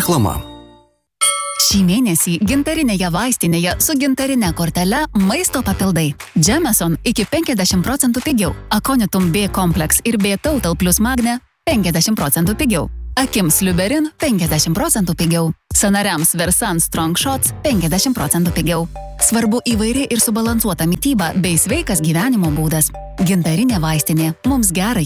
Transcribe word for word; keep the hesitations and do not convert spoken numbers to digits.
Reklama. Šį mėnesį gintarinėje vaistinėje su gintarine kortele maisto papildai. Jameson iki penkiasdešimt procentų pigiau. Aconitum B kompleks ir B Total plus Magne penkiasdešimt procentų pigiau. Akims Liuberin penkiasdešimt procentų pigiau. Sanariams Versan Strong Shots penkiasdešimt procentų pigiau. Svarbu įvairi ir subalansuota mityba bei sveikas gyvenimo būdas. Gintarinė vaistinė. Mums gerai.